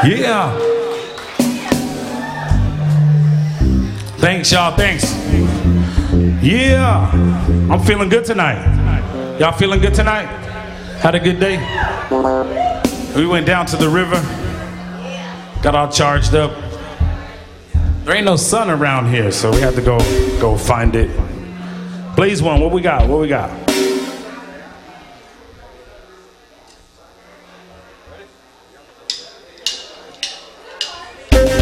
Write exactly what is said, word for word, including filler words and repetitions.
Yeah. Thanks, y'all. Thanks. Yeah. I'm feeling good tonight. Y'all feeling good tonight? Had a good day? We went down to the river. Got all charged up. There ain't no sun around here, so we had to go go find it. Blaze one, what we got? What we got?